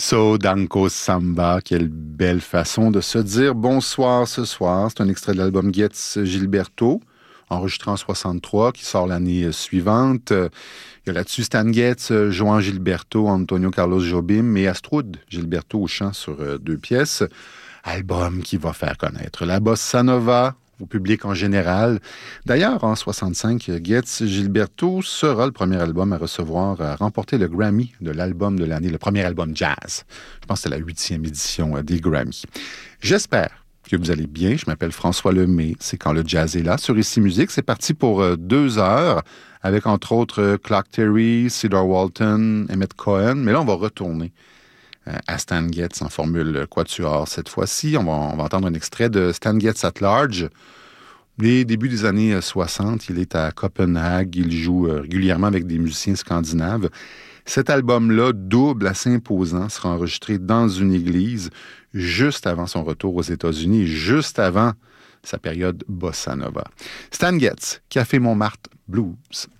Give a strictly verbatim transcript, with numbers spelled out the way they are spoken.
So Danko Samba, quelle belle façon de se dire bonsoir ce soir. C'est un extrait de l'album Getz Gilberto, enregistré en soixante-trois, qui sort l'année suivante. Il y a là-dessus Stan Getz, Joan Gilberto, Antonio Carlos Jobim et Astrud Gilberto au chant sur deux pièces. Album qui va faire connaître la bossa nova au public en général. D'ailleurs, en soixante-cinq, Getz Gilberto sera le premier album à recevoir, à remporter le Grammy de l'album de l'année, le premier album jazz. Je pense que c'est la huitième édition des Grammys. J'espère que vous allez bien. Je m'appelle François Lemay. C'est Quand le jazz est là. Sur Ici Musique, c'est parti pour deux heures, avec entre autres Clark Terry, Cedar Walton, Emmett Cohen. Mais là, on va retourner à Stan Getz en formule quatuor cette fois-ci. On va, on va entendre un extrait de Stan Getz at Large. Les débuts des années soixante, il est à Copenhague. Il joue régulièrement avec des musiciens scandinaves. Cet album-là, double, assez imposant, sera enregistré dans une église juste avant son retour aux États-Unis, juste avant sa période bossa nova. Stan Getz, Café Montmartre Blues.